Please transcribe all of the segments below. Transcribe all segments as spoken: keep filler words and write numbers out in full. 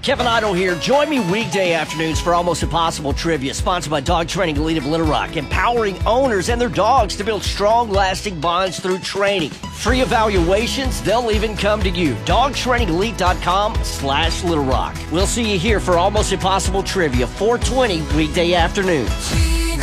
Kevin Idle here. Join me weekday afternoons for Almost Impossible Trivia, sponsored by Dog Training Elite of Little Rock, empowering owners and their dogs to build strong, lasting bonds through training. Free evaluations, they'll even come to you. dogtrainingelite.com slash Little Rock. We'll see you here for Almost Impossible Trivia, four twenty weekday afternoons.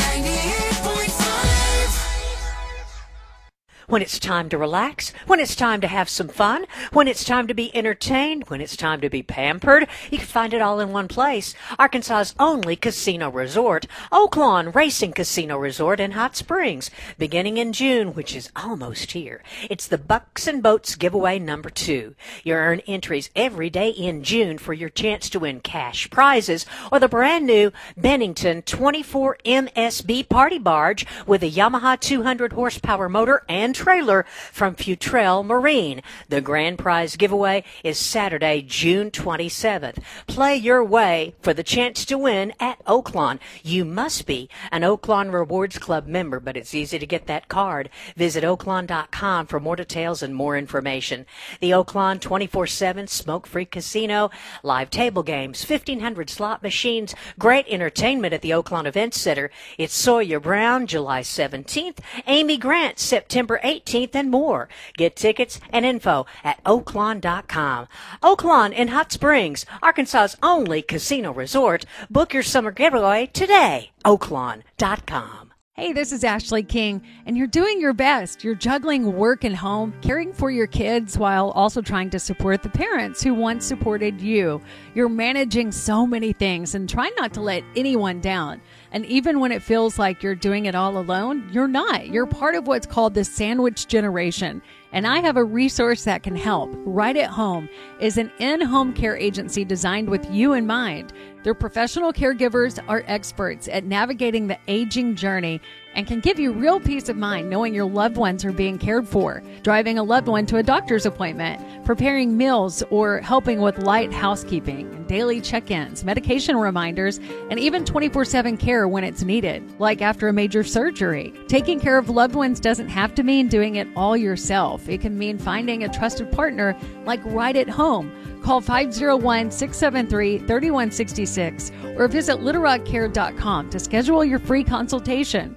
When it's time to relax, when it's time to have some fun, when it's time to be entertained, when it's time to be pampered, you can find it all in one place. Arkansas's only casino resort, Oaklawn Racing Casino Resort in Hot Springs, beginning in June, which is almost here. It's the Bucks and Boats giveaway number two. You earn entries every day in June for your chance to win cash prizes or the brand new Bennington twenty-four M S B party barge with a Yamaha two hundred horsepower motor and trailer from Futrell Marine. The grand prize giveaway is Saturday, June twenty-seventh. Play your way for the chance to win at Oaklawn. You must be an Oaklawn Rewards Club member, but it's easy to get that card. Visit oaklawn dot com for more details and more information. The Oaklawn twenty-four seven smoke-free casino, live table games, fifteen hundred slot machines, great entertainment at the Oaklawn Events Center. It's Sawyer Brown, July seventeenth, Amy Grant, September eighteenth, and more. Get tickets and info at oaklawn dot com. Oaklawn in Hot Springs, Arkansas's only casino resort. Book your summer getaway today. oaklawn dot com. Hey, this is Ashley King, and you're doing your best. You're juggling work and home, caring for your kids while also trying to support the parents who once supported you. You're managing so many things and trying not to let anyone down. And even when it feels like you're doing it all alone, you're not. You're part of what's called the sandwich generation. And I have a resource that can help. Right at Home is an in-home care agency designed with you in mind. Their professional caregivers are experts at navigating the aging journey and can give you real peace of mind knowing your loved ones are being cared for, driving a loved one to a doctor's appointment, preparing meals, or helping with light housekeeping, daily check-ins, medication reminders, and even twenty-four seven care when it's needed, like after a major surgery. Taking care of loved ones doesn't have to mean doing it all yourself. It can mean finding a trusted partner like Right at Home. Call five oh one, six seven three, three one six six or visit little rock care dot com to schedule your free consultation.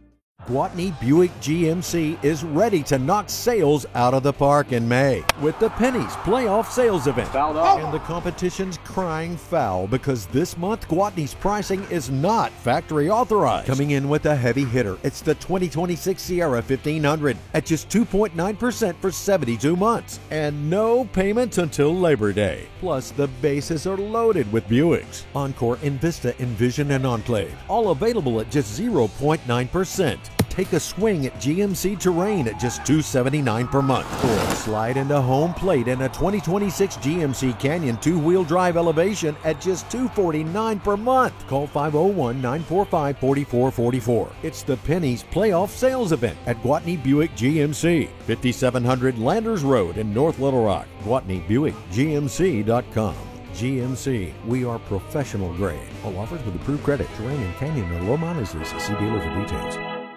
Gwatney Buick G M C is ready to knock sales out of the park in May with the Pennies Playoff Sales Event. Oh. And the competition's crying foul because this month Gwatney's pricing is not factory authorized. Coming in with a heavy hitter, it's the twenty twenty-six Sierra fifteen hundred at just two point nine percent for seventy-two months and no payments until Labor Day. Plus, the bases are loaded with Buicks. Encore, Envista, Envision, and Enclave, all available at just zero point nine percent. Take a swing at G M C Terrain at just two hundred seventy-nine dollars per month. Or slide into home plate in a twenty twenty-six G M C Canyon two-wheel drive Elevation at just two hundred forty-nine dollars per month. Call five oh one, nine four five, four four four four. It's the Pennies Playoff Sales Event at Gwatney Buick G M C, fifty-seven hundred Landers Road in North Little Rock. Gwatney Buick G M C dot com. G M C, we are professional grade. All offers with approved credit. Terrain and Canyon are low mileage leases. See dealer for details.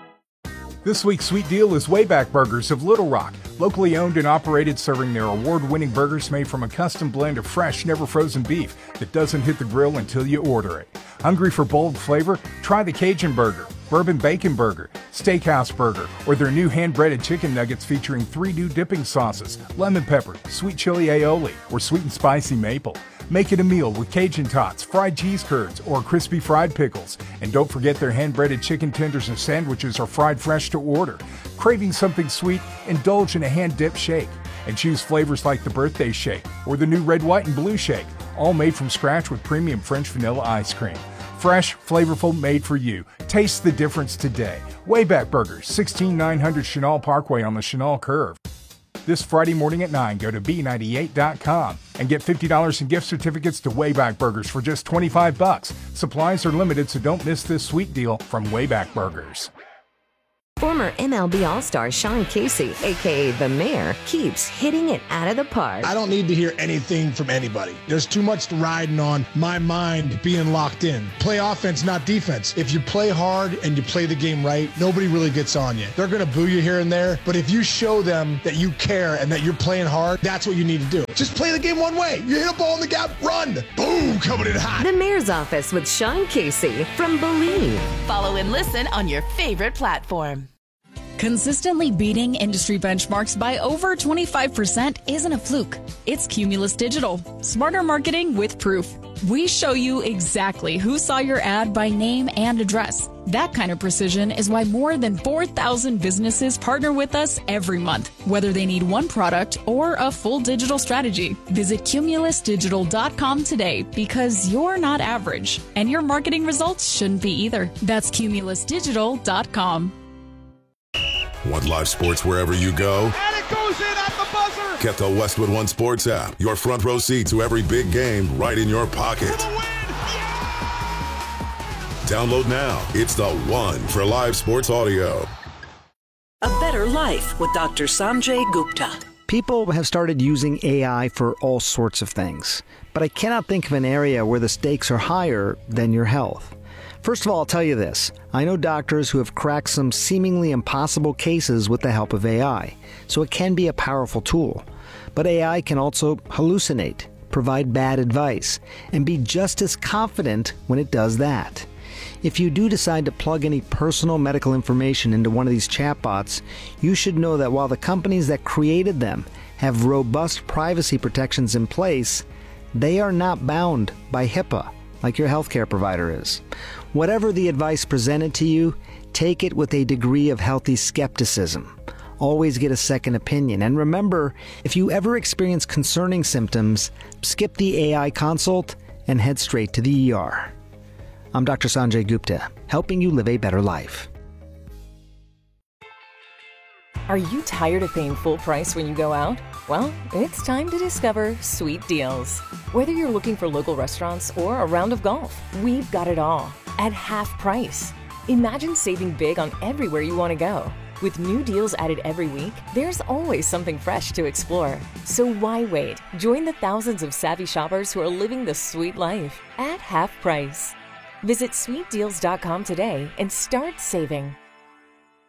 This week's sweet deal is Wayback Burgers of Little Rock. Locally owned and operated, serving their award-winning burgers made from a custom blend of fresh, never-frozen beef that doesn't hit the grill until you order it. Hungry for bold flavor? Try the Cajun Burger, Bourbon Bacon Burger, Steakhouse Burger, or their new hand-breaded chicken nuggets featuring three new dipping sauces, lemon pepper, sweet chili aioli, or sweet and spicy maple. Make it a meal with Cajun tots, fried cheese curds, or crispy fried pickles. And don't forget their hand-breaded chicken tenders and sandwiches are fried fresh to order. Craving something sweet? Indulge in a hand-dipped shake. And choose flavors like the birthday shake or the new red, white, and blue shake, all made from scratch with premium French vanilla ice cream. Fresh, flavorful, made for you. Taste the difference today. Wayback Burgers, sixteen nine hundred Chenal Parkway on the Chenal Curve. This Friday morning at nine, go to B ninety-eight dot com and get fifty dollars in gift certificates to Wayback Burgers for just twenty-five bucks. Supplies are limited, so don't miss this sweet deal from Wayback Burgers. Former M L B All-Star Sean Casey, a k a. The Mayor, keeps hitting it out of the park. I don't need to hear anything from anybody. There's too much riding on my mind being locked in. Play offense, not defense. If you play hard and you play the game right, nobody really gets on you. They're going to boo you here and there, but if you show them that you care and that you're playing hard, that's what you need to do. Just play the game one way. You hit a ball in the gap, run. Boom, coming in hot. The Mayor's Office with Sean Casey from Believe. Follow and listen on your favorite platform. Consistently beating industry benchmarks by over twenty-five percent isn't a fluke. It's Cumulus Digital. Smarter marketing with proof. We show you exactly who saw your ad by name and address. That kind of precision is why more than four thousand businesses partner with us every month, whether they need one product or a full digital strategy. Visit cumulus digital dot com today because you're not average, and your marketing results shouldn't be either. That's cumulus digital dot com. Want live sports wherever you go? And it goes in at the buzzer! Get the Westwood One Sports app. Your front row seat to every big game right in your pocket. For the win! Yeah! Download now. It's the one for live sports audio. A Better Life with Doctor Sanjay Gupta. People have started using A I for all sorts of things, but I cannot think of an area where the stakes are higher than your health. First of all, I'll tell you this. I know doctors who have cracked some seemingly impossible cases with the help of A I, so it can be a powerful tool. But A I can also hallucinate, provide bad advice, and be just as confident when it does that. If you do decide to plug any personal medical information into one of these chatbots, you should know that while the companies that created them have robust privacy protections in place, they are not bound by HIPAA like your healthcare provider is. Whatever the advice presented to you, take it with a degree of healthy skepticism. Always get a second opinion. And remember, if you ever experience concerning symptoms, skip the A I consult and head straight to the E R. I'm Doctor Sanjay Gupta, helping you live a better life. Are you tired of paying full price when you go out? Well, it's time to discover Sweet Deals. Whether you're looking for local restaurants or a round of golf, we've got it all at half price. Imagine saving big on everywhere you want to go. With new deals added every week, there's always something fresh to explore. So why wait? Join the thousands of savvy shoppers who are living the sweet life at half price. Visit sweet deals dot com today and start saving.